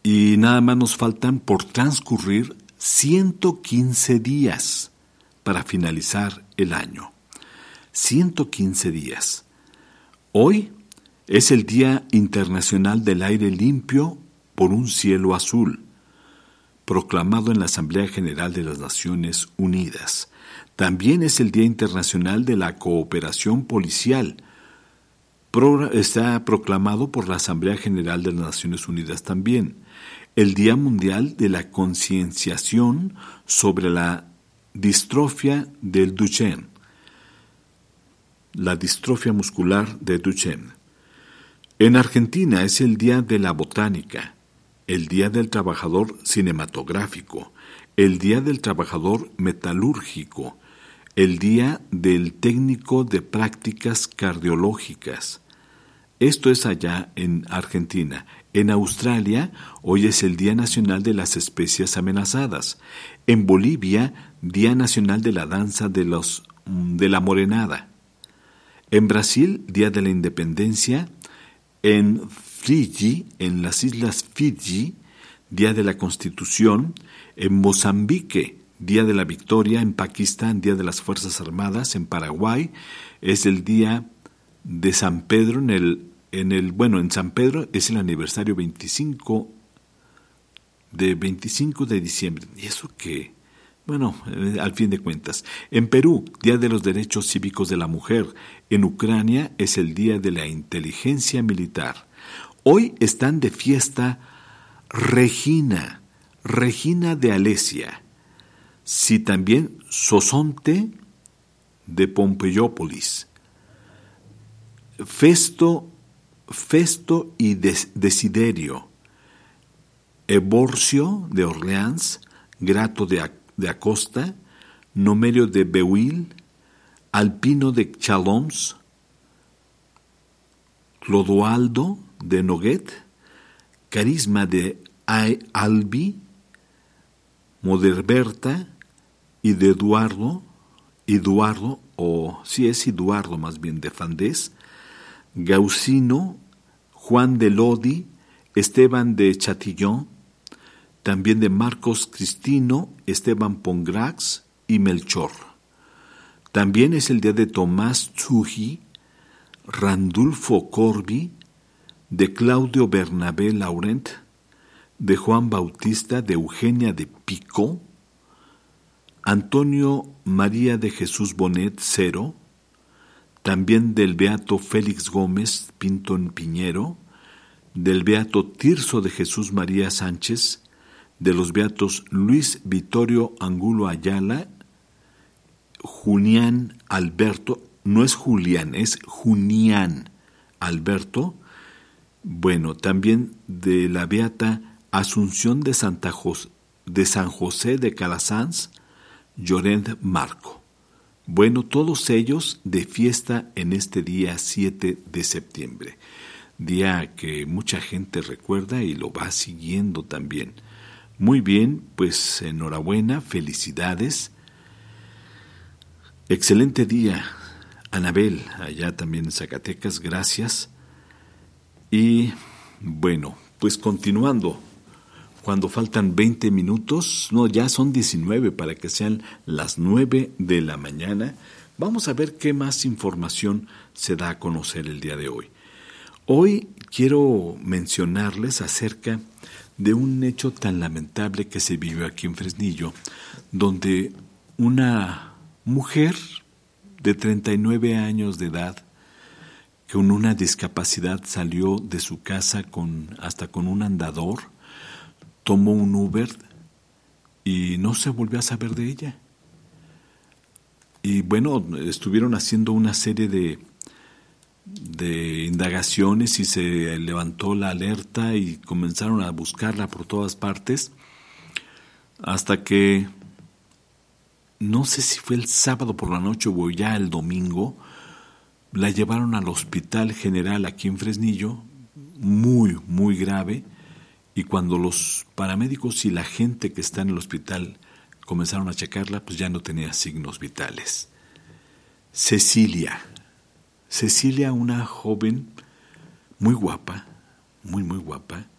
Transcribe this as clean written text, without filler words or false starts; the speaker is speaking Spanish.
Y nada más nos faltan por transcurrir 115 días para finalizar el año. 115 días. Hoy es el Día Internacional del Aire Limpio por un Cielo Azul, proclamado en la Asamblea General de las Naciones Unidas. También es el Día Internacional de la Cooperación Policial. Está proclamado por la Asamblea General de las Naciones Unidas también. El Día Mundial de la Concienciación sobre la distrofia del Duchenne. La distrofia muscular de Duchenne. En Argentina es el Día de la Botánica, el Día del Trabajador Cinematográfico, el Día del Trabajador Metalúrgico, el Día del Técnico de Prácticas Cardiológicas. Esto es allá en Argentina. En Australia, hoy es el Día Nacional de las Especies Amenazadas. En Bolivia, Día Nacional de la Danza de la Morenada. En Brasil, Día de la Independencia. En Fiji, en las Islas Fiji, Día de la Constitución. En Mozambique, Día de la Victoria. En Pakistán, Día de las Fuerzas Armadas. En Paraguay es el Día de San Pedro. En San Pedro es el aniversario 25 de diciembre. ¿Y eso qué? Bueno, al fin de cuentas. En Perú, Día de los Derechos Cívicos de la Mujer. En Ucrania es el Día de la Inteligencia Militar. Hoy están de fiesta Regina de Alesia. Sí, también Sosonte de Pompeyópolis. Festo y Desiderio. Evorcio de Orleans. Grato de Acosta, Nomerio de Beuil, Alpino de Chalons, Clodoaldo de Noguet, Carisma de Albi, Moderberta y de Eduardo más bien de Fandés, Gaucino, Juan de Lodi, Esteban de Chatillon, también de Marcos Cristino, Esteban Pongrax y Melchor. También es el día de Tomás Tsuji, Randulfo Corbi, de Claudio Bernabé Laurent, de Juan Bautista, de Eugenia de Picot, Antonio María de Jesús Bonet Cero, también del beato Félix Gómez Pinto Piñero, del beato Tirso de Jesús María Sánchez, de los beatos Luis Vittorio Angulo Ayala, Junián Alberto, no es Julián, es Junián Alberto, bueno, también de la beata Asunción de San José de Calasanz, Llorent Marco. Bueno, todos ellos de fiesta en este día 7 de septiembre, día que mucha gente recuerda y lo va siguiendo también. Muy bien, pues enhorabuena, felicidades. Excelente día, Anabel, allá también en Zacatecas, gracias. Y bueno, pues continuando, cuando faltan 20 minutos, no, ya son 19 para que sean las 9 de la mañana, vamos a ver qué más información se da a conocer el día de hoy. Hoy quiero mencionarles acerca de un hecho tan lamentable que se vivió aquí en Fresnillo, donde una mujer de 39 años de edad, con una discapacidad, salió de su casa hasta con un andador, tomó un Uber y no se volvió a saber de ella. Y bueno, estuvieron haciendo una serie de indagaciones y se levantó la alerta y comenzaron a buscarla por todas partes hasta que no sé si fue el sábado por la noche o ya el domingo, la llevaron al Hospital General aquí en Fresnillo, muy, muy grave, y cuando los paramédicos y la gente que está en el hospital comenzaron a checarla, pues ya no tenía signos vitales. Cecilia, una joven muy guapa, muy, muy guapa,